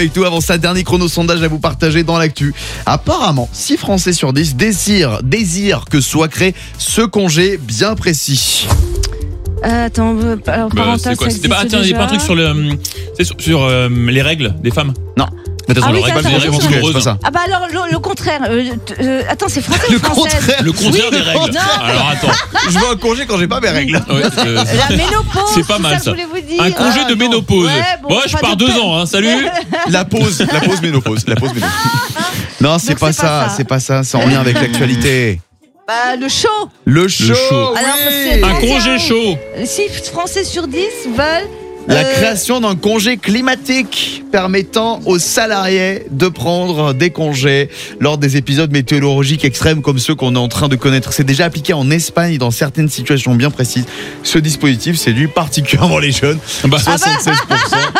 Avec tout, avant ça, dernier chrono sondage à vous partager dans l'actu. Apparemment, 6 Français sur 10 désirent que soit créé ce congé bien précis. Attends, alors parental, c'est quoi? ça C'était pas, existe tiens, il y a pas un déjà. truc sur les règles des femmes? Non. Attention, Ah oui, les règles, ça, des ça, règles ça, douloureuses. c'est pas ça. Ah bah alors le contraire. Attends, c'est français Le ou française? contraire. Le contraire Oui, des règles. Non. Alors attends. Je veux un congé quand j'ai pas mes règles. Ouais, La ménopause. c'est pas mal, ça. que ça. je voulais vous dire. Un congé de non. ménopause. Ouais, bon, je pas pars de 2 peur. ans, hein, salut. La pause ménopause. Non, c'est Donc, pas c'est pas ça, ça. c'est pas ça, c'est en lien avec l'actualité. Bah, le show. Le show. show. Alors, oui. c'est Un très congé bien. chaud. 6 Français sur 10 veulent. La création d'un congé climatique permettant aux salariés de prendre des congés lors des épisodes météorologiques extrêmes comme ceux qu'on est en train de connaître. C'est déjà appliqué en Espagne dans certaines situations bien précises. Ce dispositif séduit particulièrement les jeunes. Bah, 76%.